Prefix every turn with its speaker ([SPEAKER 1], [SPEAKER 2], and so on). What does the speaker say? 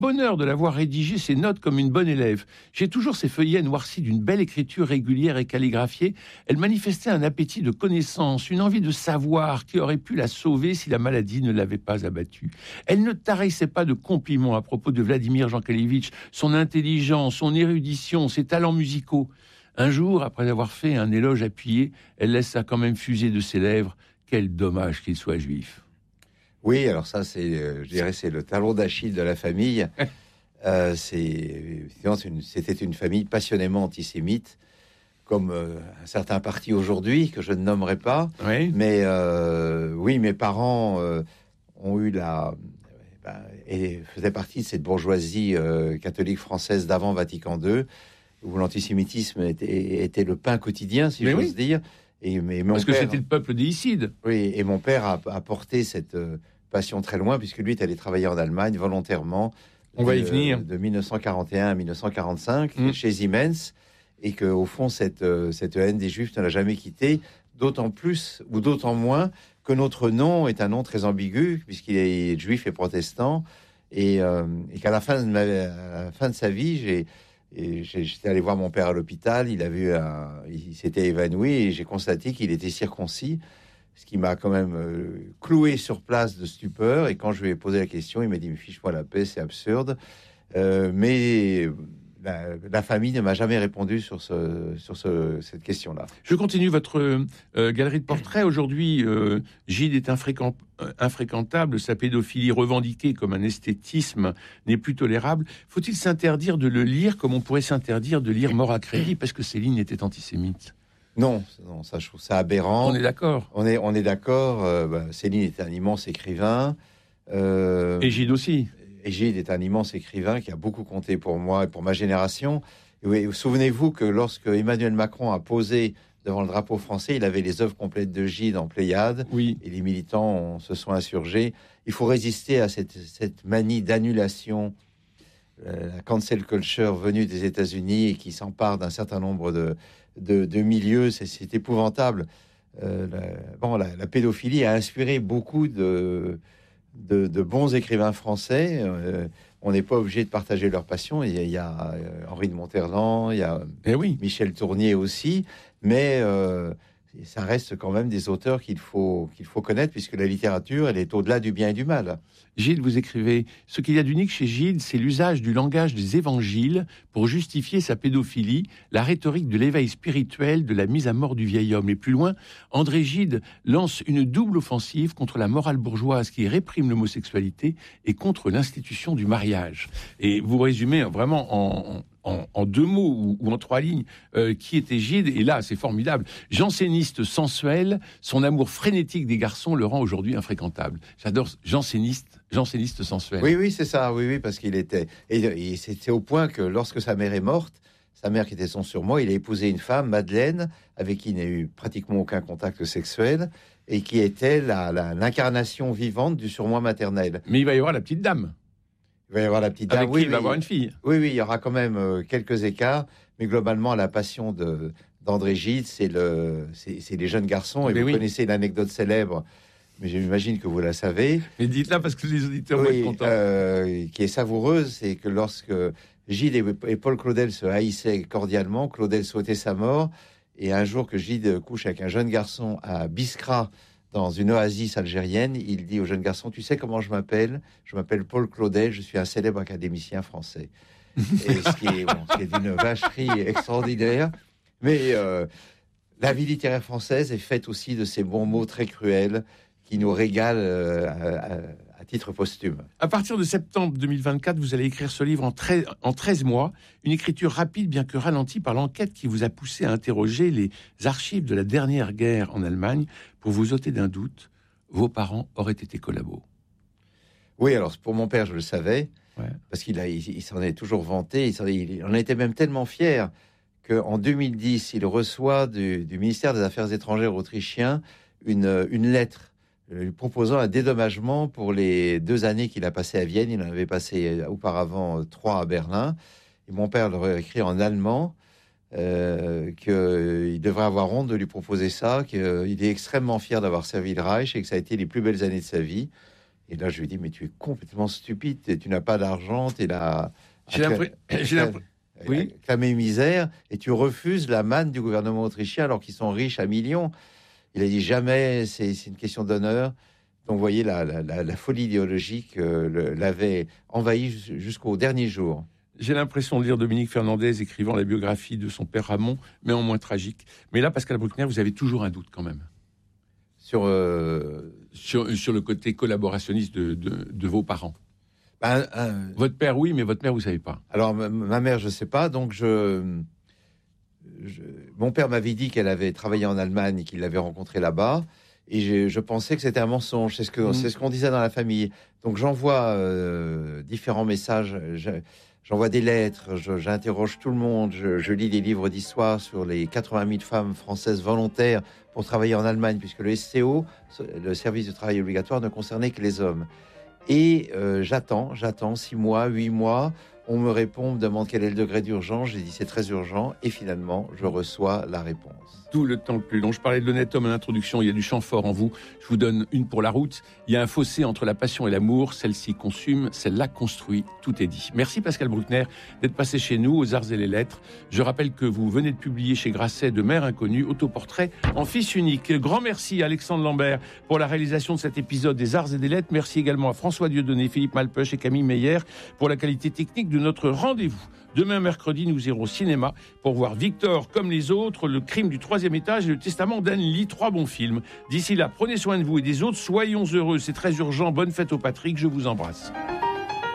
[SPEAKER 1] bonheur de la voir rédiger ses notes comme une bonne élève. J'ai toujours ces feuillets noircis d'une belle écriture régulière et calligraphiée. Elle manifestait un appétit de connaissance, une envie de savoir qui aurait pu la sauver si la maladie ne l'avait pas abattue. Elle ne tarissait pas de compliments à propos de Vladimir Jankélévitch, son intelligence, son érudition, ses talents musicaux. Un jour, après avoir fait un éloge appuyé, elle laissa quand même fuser de ses lèvres « Quel dommage qu'il soit juif ».
[SPEAKER 2] Oui, alors ça, je dirais, c'est le talon d'Achille de la famille. C'était une famille passionnément antisémite, comme un certain parti aujourd'hui, que je ne nommerai pas.
[SPEAKER 1] Oui.
[SPEAKER 2] Mais oui, mes parents ont eu et faisaient partie de cette bourgeoisie catholique française d'avant Vatican II, où l'antisémitisme était le pain quotidien, si j'ose dire.
[SPEAKER 1] Parce que c'était le peuple des Issides.
[SPEAKER 2] Oui, et mon père a porté cette passion très loin, puisque lui est allé travailler en Allemagne volontairement.
[SPEAKER 1] On va y venir.
[SPEAKER 2] De 1941 à 1945, chez Siemens, et qu'au fond, cette haine des Juifs ne l'a jamais quitté, d'autant plus, ou d'autant moins, que notre nom est un nom très ambigu, puisqu'il est juif et protestant, et qu'à la fin de sa vie, j'étais allé voir mon père à l'hôpital, il s'était évanoui et j'ai constaté qu'il était circoncis, ce qui m'a quand même cloué sur place de stupeur. Et quand je lui ai posé la question, il m'a dit « Mais fiche-moi la paix, c'est absurde ». Mais la famille ne m'a jamais répondu sur cette question-là.
[SPEAKER 1] Je continue votre galerie de portraits. Aujourd'hui, Gide est infréquentable. Sa pédophilie revendiquée comme un esthétisme n'est plus tolérable. Faut-il s'interdire de le lire comme on pourrait s'interdire de lire Mort à crédit parce que ces lignes étaient antisémites?
[SPEAKER 2] Non, ça, je trouve ça aberrant.
[SPEAKER 1] On est d'accord.
[SPEAKER 2] On est d'accord. Céline est un immense écrivain.
[SPEAKER 1] Et Gide aussi.
[SPEAKER 2] Et Gide est un immense écrivain qui a beaucoup compté pour moi et pour ma génération. Et souvenez-vous que lorsque Emmanuel Macron a posé devant le drapeau français, il avait les œuvres complètes de Gide en Pléiade.
[SPEAKER 1] Oui.
[SPEAKER 2] Et les militants se sont insurgés. Il faut résister à cette manie d'annulation, la cancel culture venue des États-Unis et qui s'empare d'un certain nombre de milieux. C'est épouvantable. La pédophilie a inspiré beaucoup de bons écrivains français. On n'est pas obligé de partager leur passion. Il y a Henri de Monterland, il y a Michel Tournier aussi, mais ça reste quand même des auteurs qu'il faut connaître, puisque la littérature, elle est au-delà du bien et du mal.
[SPEAKER 1] Gide, vous écrivez « Ce qu'il y a d'unique chez Gide, c'est l'usage du langage des évangiles pour justifier sa pédophilie, la rhétorique de l'éveil spirituel, de la mise à mort du vieil homme. » Et plus loin, André Gide lance une double offensive contre la morale bourgeoise qui réprime l'homosexualité et contre l'institution du mariage. Et vous résumez vraiment en deux mots ou en trois lignes qui était Gide. Et là, c'est formidable. Janséniste sensuel, son amour frénétique des garçons le rend aujourd'hui infréquentable. J'adore janséniste sensuel.
[SPEAKER 2] Oui, c'est ça. Oui, parce qu'il était... Et c'est au point que lorsque sa mère est morte, sa mère qui était son surmoi, il a épousé une femme, Madeleine, avec qui il n'a eu pratiquement aucun contact sexuel, et qui était l'incarnation vivante du surmoi maternel.
[SPEAKER 1] Mais il va y avoir la petite dame.
[SPEAKER 2] Il va y avoir la petite dame.
[SPEAKER 1] Avec qui il va avoir une fille.
[SPEAKER 2] Oui, il y aura quand même quelques écarts, mais globalement, la passion d'André Gide, c'est les jeunes garçons. Et vous connaissez l'anecdote célèbre, mais j'imagine que vous la savez.
[SPEAKER 1] Mais dites-la parce que les auditeurs vont être contents.
[SPEAKER 2] Qui est savoureuse, c'est que lorsque Gide et Paul Claudel se haïssaient cordialement, Claudel souhaitait sa mort, et un jour que Gide couche avec un jeune garçon à Biskra, dans une oasis algérienne, il dit au jeune garçon « Tu sais comment je m'appelle ? Je m'appelle Paul Claudel, je suis un célèbre académicien français. » Et ce qui est d'une vacherie extraordinaire. Mais la vie littéraire française est faite aussi de ces bons mots très cruels qui nous régalent à titre posthume.
[SPEAKER 1] À partir de septembre 2024, vous allez écrire ce livre en 13 mois, une écriture rapide bien que ralentie par l'enquête qui vous a poussé à interroger les archives de la dernière guerre en Allemagne pour vous ôter d'un doute. Vos parents auraient été collabos.
[SPEAKER 2] Oui, alors pour mon père, je le savais,
[SPEAKER 1] ouais.
[SPEAKER 2] Parce qu'il s'en est toujours vanté, il en était même tellement fier qu'en 2010, il reçoit du ministère des Affaires étrangères autrichien une lettre lui proposant un dédommagement pour les 2 années qu'il a passées à Vienne. Il en avait passé auparavant 3 à Berlin. Et mon père leur a écrit en allemand qu'il devrait avoir honte de lui proposer ça, qu'il est extrêmement fier d'avoir servi le Reich et que ça a été les plus belles années de sa vie. Et là, je lui ai dit, mais tu es complètement stupide, tu n'as pas d'argent, tu es là
[SPEAKER 1] oui.
[SPEAKER 2] Clamé misère, et tu refuses la manne du gouvernement autrichien alors qu'ils sont riches à millions. Il a dit jamais, c'est une question d'honneur. Donc, vous voyez, la folie idéologique l'avait envahi jusqu'au dernier jour.
[SPEAKER 1] J'ai l'impression de lire Dominique Fernandez écrivant la biographie de son père Ramon, mais en moins tragique. Mais là, Pascal Bruckner, vous avez toujours un doute quand même. Sur le côté collaborationniste de vos parents. Votre père, oui, mais votre mère, vous ne savez pas.
[SPEAKER 2] Alors, ma mère, je ne sais pas. Donc, mon père m'avait dit qu'elle avait travaillé en Allemagne et qu'il l'avait rencontrée là-bas. Et je pensais que c'était un mensonge. C'est ce qu'on disait dans la famille. Donc, j'envoie différents messages. J'envoie des lettres. J'interroge tout le monde. Je lis des livres d'histoire sur les 80 000 femmes françaises volontaires pour travailler en Allemagne, puisque le SCO, le service de travail obligatoire, ne concernait que les hommes. Et j'attends 6 mois, 8 mois. On me répond, on me demande quel est le degré d'urgence. J'ai dit c'est très urgent. Et finalement, je reçois la réponse.
[SPEAKER 1] Tout le temps le plus long. Je parlais de l'honnête homme à l'introduction. Il y a du chant fort en vous. Je vous donne une pour la route. Il y a un fossé entre la passion et l'amour. Celle-ci consume, celle-là construit. Tout est dit. Merci Pascal Bruckner d'être passé chez nous aux Arts et les Lettres. Je rappelle que vous venez de publier chez Grasset de Mère Inconnue, autoportrait en fils unique. Grand merci à Alexandre Lambert pour la réalisation de cet épisode des Arts et des Lettres. Merci également à François Dieudonné, Philippe Malpeuch et Camille Meyer pour la qualité technique de notre rendez-vous. Demain, mercredi, nous irons au cinéma pour voir Victor comme les autres, Le crime du 3e étage et Le testament d'Anne-Lee, 3 bons films. D'ici là, prenez soin de vous et des autres, soyons heureux, c'est très urgent. Bonne fête au Patrick, je vous embrasse.